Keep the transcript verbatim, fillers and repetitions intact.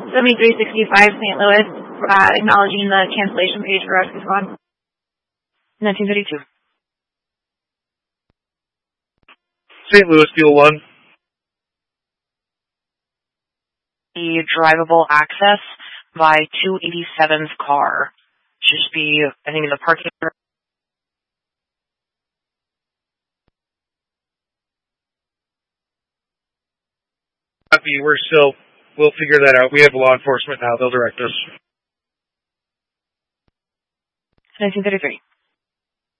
seventy-three sixty-five Saint Louis, uh, acknowledging the cancellation page for Rescue Squad. nineteen thirty-two. Saint Louis, Fuel one. The drivable access by two eighty-seven's car. Should just be, I think, in the parking lot. Copy, we're still, we'll figure that out. We have law enforcement now. They'll direct us. nineteen thirty-three.